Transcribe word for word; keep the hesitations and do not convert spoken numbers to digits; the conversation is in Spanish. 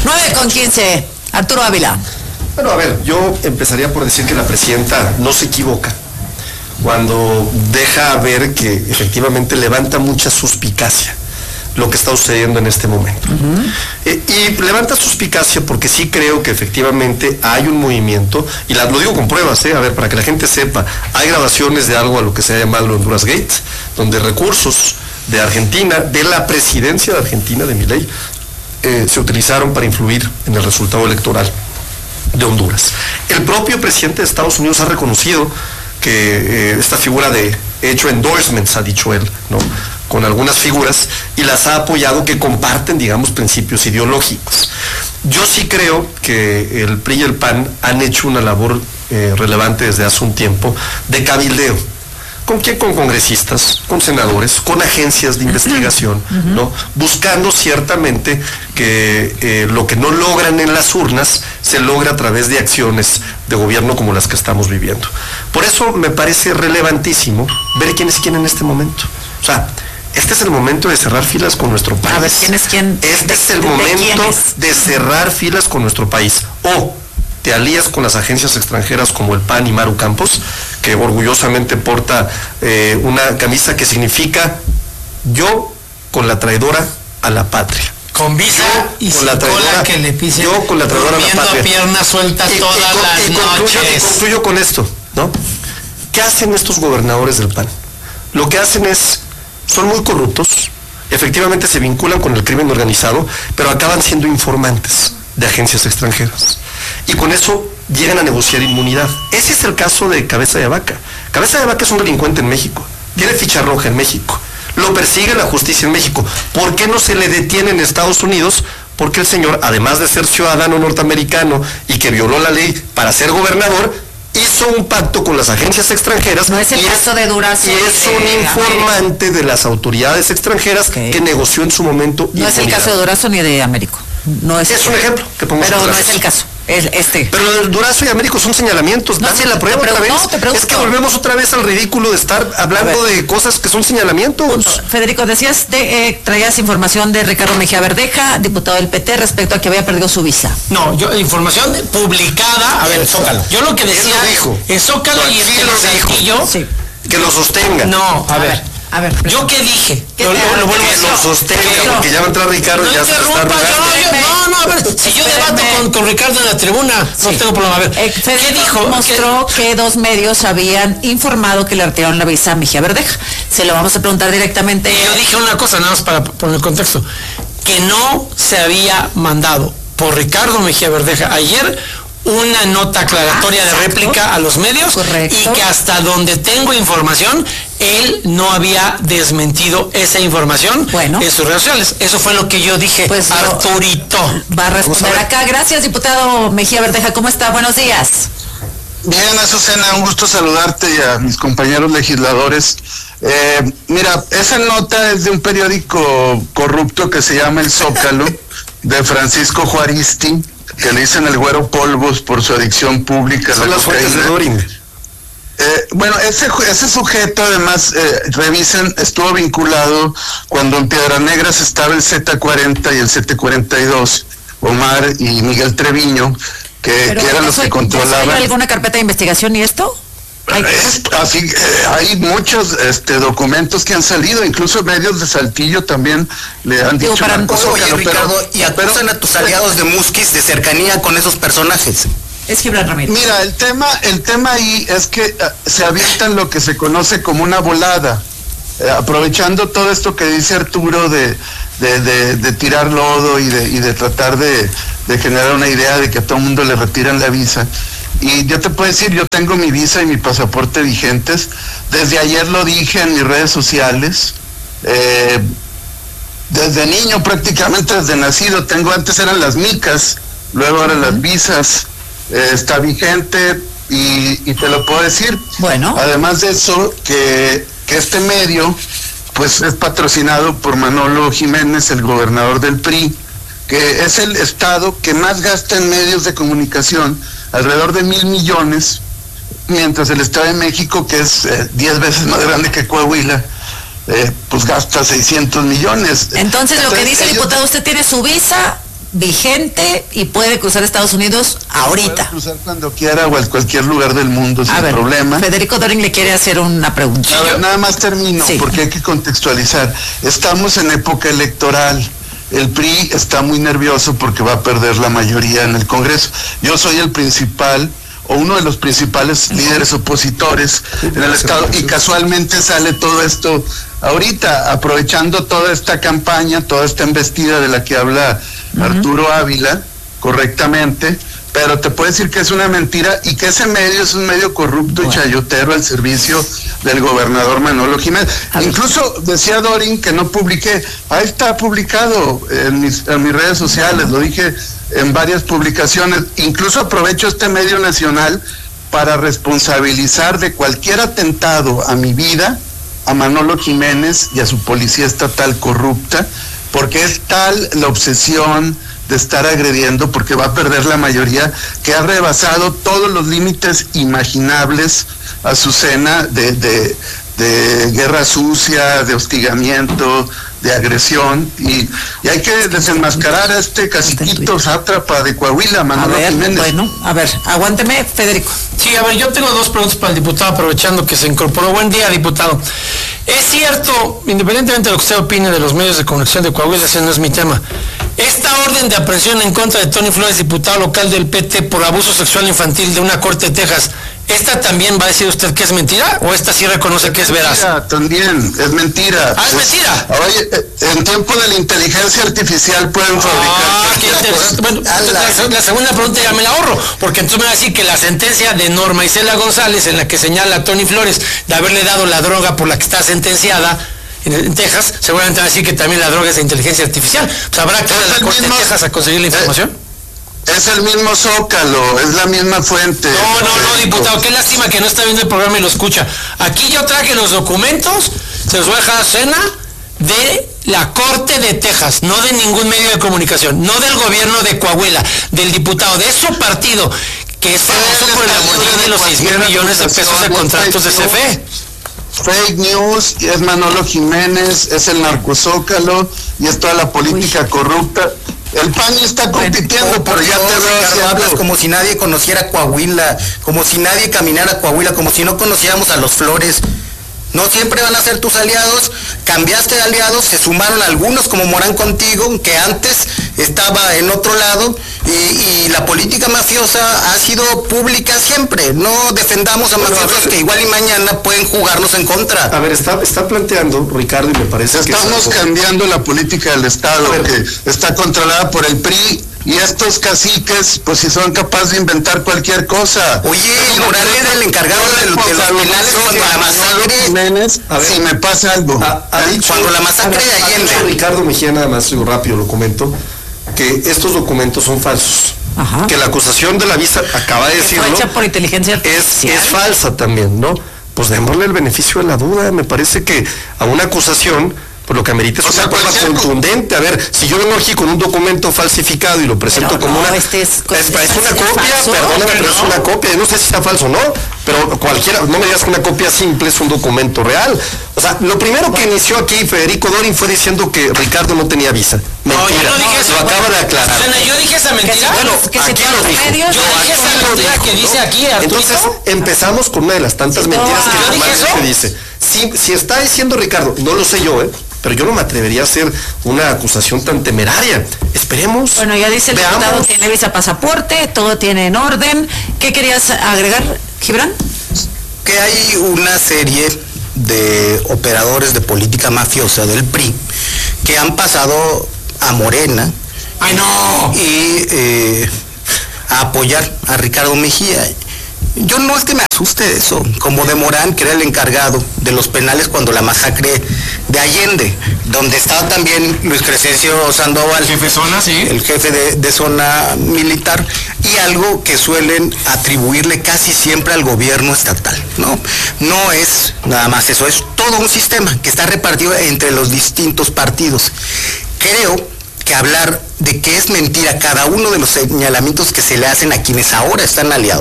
nueve con quince. Arturo Ávila. Bueno, a ver, yo empezaría por decir que la presidenta no se equivoca cuando deja ver que efectivamente levanta mucha suspicacia lo que está sucediendo en este momento. Uh-huh. Eh, y levanta suspicacia porque sí creo que efectivamente hay un movimiento, y la, lo digo con pruebas, eh, a ver, para que la gente sepa, hay grabaciones de algo a lo que se ha llamado Honduras Gate, donde recursos de Argentina, de la presidencia de Argentina, de Milei, eh, se utilizaron para influir en el resultado electoral de Honduras. El propio presidente de Estados Unidos ha reconocido que eh, esta figura de hecho endorsements, ha dicho él, ¿no?, con algunas figuras, y las ha apoyado, que comparten, digamos, principios ideológicos. Yo sí creo que el P R I y el P A N han hecho una labor eh, relevante desde hace un tiempo de cabildeo. ¿Con quién? Con congresistas, con senadores, con agencias de investigación, uh-huh. ¿no? Buscando ciertamente que eh, lo que no logran en las urnas se logra a través de acciones de gobierno como las que estamos viviendo. Por eso me parece relevantísimo ver quién es quién en este momento. O sea, este es el momento de cerrar filas con nuestro país. A ver, ¿quién es quién? Este de, es el de, momento de, de cerrar filas con nuestro país. O te alías con las agencias extranjeras como el P A N y Maru Campos, que orgullosamente porta eh, una camisa que significa yo con la traidora a la patria. Con visa yo, y con la traidora, que le pise, yo con la traidora a la patria. A piernas sueltas y, todas y, las y concluyo, noches. Y concluyo con esto, ¿no? ¿Qué hacen estos gobernadores del P A N? Lo que hacen es, son muy corruptos, efectivamente se vinculan con el crimen organizado, pero acaban siendo informantes de agencias extranjeras. Y con eso llegan a negociar inmunidad. Ese es el caso de Cabeza de Vaca. Cabeza de Vaca es un delincuente en México, tiene ficha roja en México, lo persigue la justicia en México. ¿Por qué no se le detiene en Estados Unidos? Porque el señor, además de ser ciudadano norteamericano y que violó la ley para ser gobernador, hizo un pacto con las agencias extranjeras. No es el caso es, de Durazo. Y es un de informante de las autoridades extranjeras, okay, que negoció en su momento. No es el caso de Durazo ni de Américo. No es, es un ejemplo que pongo. Pero no es el caso. El, este. Pero el Durazo y Américo son señalamientos. No, date la prueba otra vez. No, te es que volvemos otra vez al ridículo de estar hablando de cosas que son señalamientos. Federico, decías, de, eh, traías información de Ricardo Mejía Verdeja, diputado del P T, respecto a que había perdido su visa. No, yo, información publicada, a ver, Zócalo. Yo lo que decía dijo. en Zócalo y en Saltillo, sí, que lo sostenga. No, a, a ver. ver. A ver, ¿yo qué dije? ¿Qué lo, lo, lo vuelvo que lo sostenga, porque ya va a entrar Ricardo no y ya se está no, no, no, a ver, si yo debato con, con Ricardo en la tribuna, sí, no tengo problema. A ver, eh, ¿qué dijo? Mostró que... que dos medios habían informado que le retiraron la visa a Mejía Verdeja. Se lo vamos a preguntar directamente. Y yo dije una cosa, nada más para poner el contexto, que no se había mandado por Ricardo Mejía Verdeja ayer una nota aclaratoria ah, de réplica a los medios. Correcto. Y que hasta donde tengo información, él no había desmentido esa información, bueno, en sus redes sociales. Eso fue lo que yo dije, pues Arturito. Va a responder acá. Gracias, diputado Mejía Verdeja. ¿Cómo está? Buenos días. Bien, Azucena, un gusto saludarte y a mis compañeros legisladores. Eh, mira, esa nota es de un periódico corrupto que se llama El Zócalo, de Francisco Juaristi, que le dicen el güero polvos por su adicción pública. Son las fuentes de Doring. Eh, bueno, ese ese sujeto además, eh, revisen, estuvo vinculado cuando en Piedras Negras estaba el Z cuarenta y el Z cuarenta y dos, Omar y Miguel Treviño, que, que eran los que controlaban. ¿Hay alguna carpeta de investigación y esto? Es, así, eh, hay muchos este, documentos que han salido, incluso medios de Saltillo también le han dicho. Digo, para cosa, oye, Ricardo, pero, y acusan a tus aliados de Musquis de cercanía con esos personajes. Es Gibran Ramírez. Mira, el tema, el tema ahí es que uh, se avientan lo que se conoce como una volada, eh, aprovechando todo esto que dice Arturo de, de, de, de tirar lodo y de, y de tratar de, de generar una idea de que a todo el mundo le retiran la visa. Y yo te puedo decir, yo tengo mi visa y mi pasaporte vigentes. Desde ayer lo dije en mis redes sociales. Eh, desde niño, prácticamente desde nacido, tengo, antes eran las micas, luego ahora uh-huh. las visas. Eh, está vigente y, y te lo puedo decir. Bueno. Además de eso, que, que este medio, pues es patrocinado por Manolo Jiménez, el gobernador del P R I, que es el estado que más gasta en medios de comunicación, alrededor de mil millones, mientras el Estado de México, que es eh, diez veces más grande que Coahuila, eh, pues gasta seiscientos millones. Entonces, Entonces lo que dice el diputado, usted tiene su visa vigente y puede cruzar Estados Unidos ahorita. Puede cruzar cuando quiera o a cualquier lugar del mundo sin A ver, problema. Federico Doring le quiere hacer una pregunta. A ver, nada más termino, Sí. porque hay que contextualizar. Estamos en época electoral. El P R I está muy nervioso porque va a perder la mayoría en el Congreso. Yo soy el principal o uno de los principales líderes opositores en el Estado y casualmente sale todo esto ahorita, aprovechando toda esta campaña, toda esta embestida de la que habla uh-huh. Arturo Ávila, correctamente, pero te puedo decir que es una mentira y que ese medio es un medio corrupto bueno. y chayotero al servicio del gobernador Manolo Jiménez. Incluso decía Doring que no publiqué, ahí está publicado en mis, en mis redes sociales, lo dije en varias publicaciones. Incluso aprovecho este medio nacional para responsabilizar de cualquier atentado a mi vida a Manolo Jiménez y a su policía estatal corrupta, porque es tal la obsesión de estar agrediendo, porque va a perder la mayoría, que ha rebasado todos los límites imaginables a su cena de, de, de guerra sucia, de hostigamiento, de agresión, y, y hay que desenmascarar a este caciquito sátrapa de Coahuila, Manolo a ver, Jiménez. Bueno, a ver, aguánteme, Federico. Sí, a ver, yo tengo dos preguntas para el diputado, aprovechando que se incorporó. Buen día, diputado. Es cierto, independientemente de lo que usted opine de los medios de comunicación de Coahuila, ese no es mi tema, esta orden de aprehensión en contra de Tony Flores, diputado local del P T, por abuso sexual infantil de una corte de Texas, ¿esta también va a decir usted que es mentira o esta sí reconoce es que es mentira, veraz? También, es mentira. Ah, es mentira. Oye, en tiempo de la inteligencia artificial pueden fabricar... Ah, qué interesante. Bueno, la, la segunda pregunta ya me la ahorro, porque entonces me va a decir que la sentencia de Norma Isela González, en la que señala a Tony Flores de haberle dado la droga por la que está sentenciada en, en Texas, seguramente va a decir que también la droga es de inteligencia artificial. Pues habrá que ir a la corte de Texas a conseguir la información. Eh, Es el mismo Zócalo, es la misma fuente. No, no, no, diputado, qué lástima que no está viendo el programa y lo escucha. Aquí yo traje los documentos, se los voy a dejar a cena, de la Corte de Texas, no de ningún medio de comunicación, no del gobierno de Coahuila, del diputado, de su partido, que es famoso por el amor de los seis mil millones de pesos de contratos de C F E. Fake news, y es Manolo Jiménez, es el narcozócalo, y es toda la política Uy. corrupta. El P A N está compitiendo, no, pero ya te veo Ricardo, hablas como si nadie conociera Coahuila, como si nadie caminara Coahuila, como si no conociéramos a los Flores. No siempre van a ser tus aliados, cambiaste de aliados, se sumaron algunos como Morán contigo, que antes estaba en otro lado, y, y la política mafiosa ha sido pública siempre. No defendamos a bueno, mafiosos a que igual y mañana pueden jugarnos en contra. A ver, está, está planteando, Ricardo, y me parece Estamos que... Estamos cambiando la política del Estado, que está controlada por el P R I, y estos caciques, pues si son capaces de inventar cualquier cosa. Oye, Morán era el encargado de, de los penales cuando la masacre... Jiménez, a ver, si me pasa algo. A, a dicho, cuando la masacre de Allende. Ricardo Mejía, nada más, rápido lo comento, que estos documentos son falsos. Ajá. Que la acusación de la visa, acaba de decirlo, fue hecha por inteligencia es, es falsa también, ¿no? Pues démosle el beneficio de la duda. Me parece que a una acusación, por lo que amerita es o una sea, cosa contundente. A ver, si yo vengo aquí con un documento falsificado y lo presento pero como no, una... Este es, es, es, es una copia, perdóname, pero no. es una copia. No sé si está falso o no, pero cualquiera, no me digas que una copia simple es un documento real. O sea, lo primero bueno. que inició aquí Federico Doring fue diciendo que Ricardo no tenía visa. Mentira. No, yo no dije eso. Lo acaba de aclarar. Susana, yo dije esa mentira. Bueno, que aquí se lo dijo. Medios, yo dije esa mentira que dice aquí, Arturito. Entonces, empezamos con una de las tantas sí, mentiras no, que normalmente dice. Si, si está diciendo Ricardo, no lo sé yo, ¿eh? Pero yo no me atrevería a hacer una acusación tan temeraria. Esperemos. Bueno, ya dice el veamos. diputado, tiene visa pasaporte, todo tiene en orden. ¿Qué querías agregar, Gibran? Que hay una serie de operadores de política mafiosa del P R I que han pasado a Morena. ¡Ay, no! Y eh, a apoyar a Ricardo Mejía. Yo no es que me asuste eso, como de Morán, que era el encargado de los penales cuando la masacre de Allende, donde estaba también Luis Crescencio Sandoval, jefe de zona, sí, el jefe de, de zona militar, y algo que suelen atribuirle casi siempre al gobierno estatal, ¿no? No es nada más eso, es todo un sistema que está repartido entre los distintos partidos. Creo que hablar de que es mentira cada uno de los señalamientos que se le hacen a quienes ahora están aliados